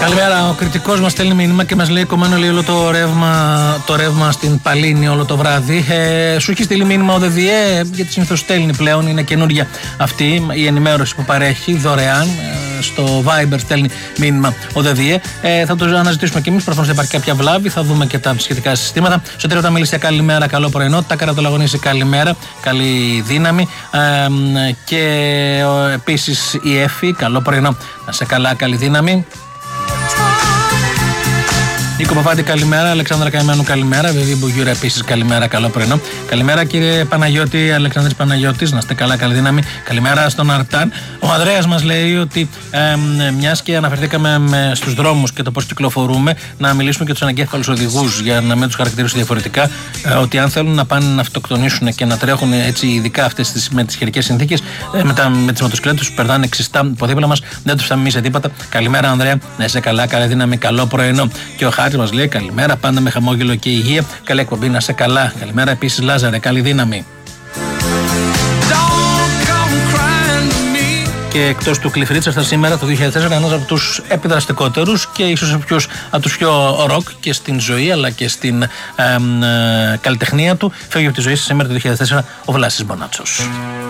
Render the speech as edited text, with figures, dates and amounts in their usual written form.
Καλημέρα, ο κριτικός μας στέλνει μήνυμα και μας λέει κομμένο λέει όλο το ρεύμα στην Παλίνη όλο το βράδυ. Σου έχει στείλει μήνυμα ο ΔΔΕ, γιατί συνήθως στέλνει πλέον, είναι καινούργια αυτή η ενημέρωση που παρέχει δωρεάν. Στο Viber στέλνει μήνυμα ο ΔΔΕ. Θα το αναζητήσουμε και εμείς. Προφανώς θα υπάρχει κάποια βλάβη. Θα δούμε και τα σχετικά συστήματα. Σωτήριο τα μίλησε καλημέρα, καλό πρωινό. Τα Καρατολαγωνίση καλημέρα, καλή δύναμη. Και επίσης η Εφη, καλό πρωινό. Να σε καλά, καλή δύναμη. Νίκο Παπάτη, καλημέρα. Αλεξάνδρα Καημένου, καλημέρα. Βεβή Μπουγιούρα, επίσης καλημέρα, καλό πρωινό. Καλημέρα, κύριε Παναγιώτη, Αλεξάνδρης Παναγιώτης, να είστε καλά, καλή δύναμη. Καλημέρα στον Αρτάν. Ο Ανδρέας μας λέει ότι μιας και αναφερθήκαμε στους δρόμους και το πώς κυκλοφορούμε, να μιλήσουμε και τους αναγκέφαλους οδηγούς για να μην τους χαρακτηρίσουν διαφορετικά. Ότι αν θέλουν να πάνε να αυτοκτονήσουν και να τρέχουν έτσι, ειδικά αυτές με τις χερικές συνθήκες, με τις μοτοσυκλέτες που περνάνε ξιστά από δίπλα μας, δεν τους θα μιμήσει τίποτα. Καλημέρα, Ανδρέα, να είσαι καλά, καλή δύναμη, καλό πρωινό. Και ο μας λέει καλημέρα, πάντα με χαμόγελο και υγεία. Καλή εκπομπή, να σε καλά. Καλημέρα επίσης, Λάζαρε, καλή δύναμη. Και εκτός του Κλιφρίτσα, αυτά σήμερα το 2004, ένας από τους επιδραστικότερους και ίσως από τους πιο ροκ και στην ζωή αλλά και στην καλλιτεχνία του, φεύγει από τη ζωή σήμερα το 2004 ο Βλάσης Μπονάτσος.